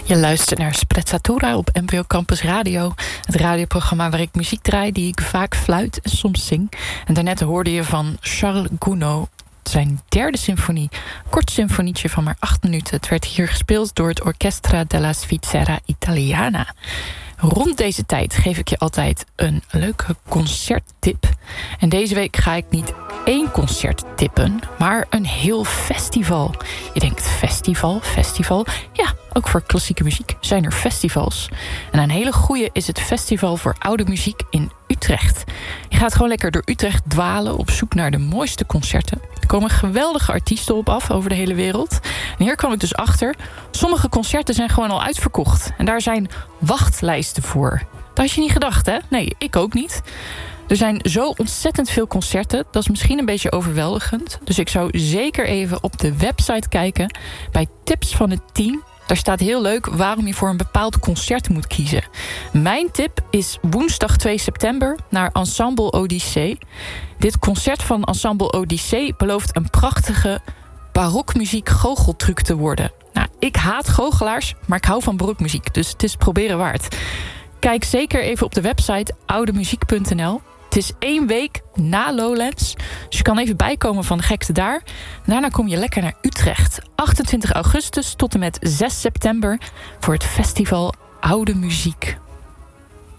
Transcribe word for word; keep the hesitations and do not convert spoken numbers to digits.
Je luistert naar Sprezzatura op N P O Campus Radio. Het radioprogramma waar ik muziek draai die ik vaak fluit en soms zing. En daarnet hoorde je van Charles Gounod zijn derde symfonie. Kort symfonietje van maar acht minuten. Het werd hier gespeeld door het Orchestra della Svizzera Italiana. Rond deze tijd geef ik je altijd een leuke concerttip. En deze week ga ik niet één concert tippen, maar een heel festival. Je denkt festival, festival. Ja, ook voor klassieke muziek zijn er festivals. En een hele goeie is het Festival voor Oude Muziek in Utrecht. Je gaat gewoon lekker door Utrecht dwalen op zoek naar de mooiste concerten. Er komen geweldige artiesten op af over de hele wereld. En hier kwam ik dus achter. Sommige concerten zijn gewoon al uitverkocht. En daar zijn wachtlijsten voor. Dat had je niet gedacht, hè? Nee, ik ook niet. Er zijn zo ontzettend veel concerten. Dat is misschien een beetje overweldigend. Dus ik zou zeker even op de website kijken. Bij tips van het team. Daar staat heel leuk waarom je voor een bepaald concert moet kiezen. Mijn tip is woensdag twee september naar Ensemble Odyssee. Dit concert van Ensemble Odyssee belooft een prachtige barokmuziek goocheltruc te worden. Nou, ik haat goochelaars, maar ik hou van barokmuziek. Dus het is proberen waard. Kijk zeker even op de website oudemuziek punt n l. Het is één week na Lowlands. Dus je kan even bijkomen van de gekte daar. Daarna kom je lekker naar Utrecht. achtentwintig augustus tot en met zes september voor het festival Oude Muziek.